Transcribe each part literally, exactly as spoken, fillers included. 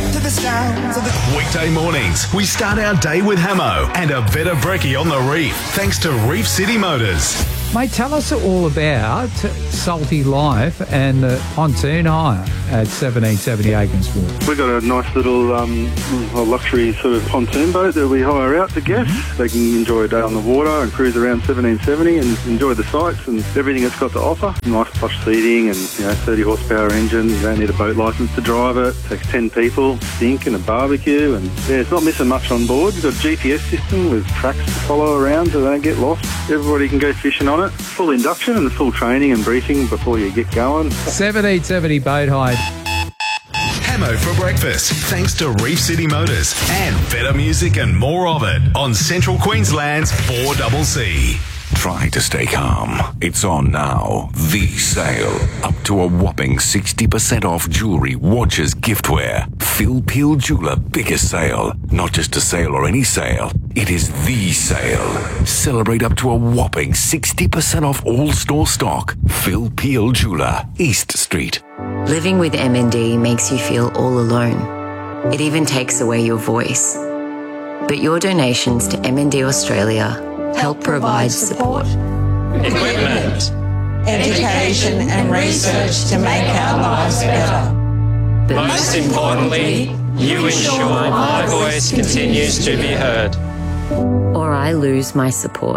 to the sounds of the... Weekday mornings, we start our day with Hamo and a Veta Brekkie on the Reef, thanks to Reef City Motors. Mate, tell us all about Salty Life and the pontoon hire at seventeen seventy Aikens Wharf. We've got a nice little um, luxury sort of pontoon boat that we hire out to guests. Mm-hmm. They can enjoy a day on the water and cruise around seventeen seventy and enjoy the sights and everything it's got to offer. Nice plush seating and, you know, thirty horsepower engine. You don't need a boat licence to drive it. It takes ten people, stink and a barbecue, and yeah, it's not missing much on board. We've got a G P S system with tracks to follow around so they don't get lost. Everybody can go fishing on it. Full induction and full training and briefing before you get going. seventeen seventy boat hire. Hamo for breakfast, thanks to Reef City Motors and better music and more of it on Central Queensland's four C C. Try to stay calm. It's on now. The sale. Up to a whopping sixty percent off jewellery, watches, giftware. Phil Peel Jeweller biggest sale. Not just a sale or any sale. It is the sale. Celebrate up to a whopping sixty percent off all store stock. Phil Peel Jeweller, East Street. Living with M N D makes you feel all alone. It even takes away your voice. But your donations to M N D Australia help provide support, equipment, education and research to make our lives better. But most importantly, you ensure my voice continues to be heard. Or I lose my support.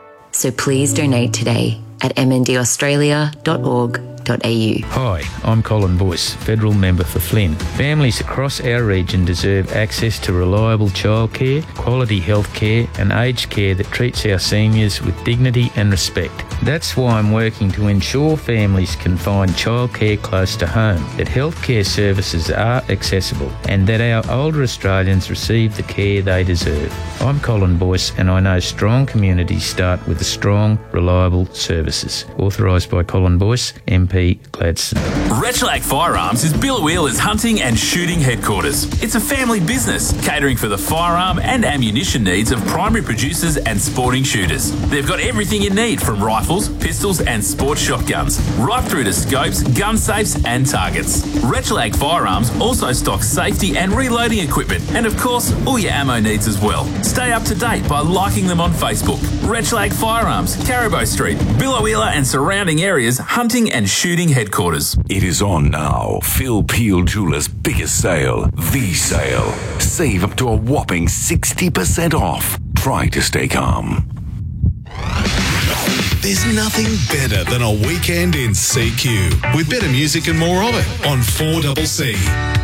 So please donate today at m n d australia dot org dot a u. Hi, I'm Colin Boyce, Federal Member for Flynn. Families across our region deserve access to reliable childcare, quality health care and aged care that treats our seniors with dignity and respect. That's why I'm working to ensure families can find childcare close to home, that healthcare services are accessible and that our older Australians receive the care they deserve. I'm Colin Boyce and I know strong communities start with the strong, reliable services. Authorised by Colin Boyce, M P Gladstone. Rechlac Firearms is Billawheeler's hunting and shooting headquarters. It's a family business catering for the firearm and ammunition needs of primary producers and sporting shooters. They've got everything you need from rifles, pistols and sport shotguns, right through to scopes, gun safes and targets. Rechlac Firearms also stocks safety and reloading equipment and of course all your ammo needs as well. Stay up to date by liking them on Facebook. Rechlac Firearms, Caribou Street, Billawheeler and surrounding areas hunting and shooting headquarters. It is on now. Phil Peel Jeweller's biggest sale. The sale. Save up to a whopping sixty percent off. Try to stay calm. There's nothing better than a weekend in C Q with better music and more of it on four C C.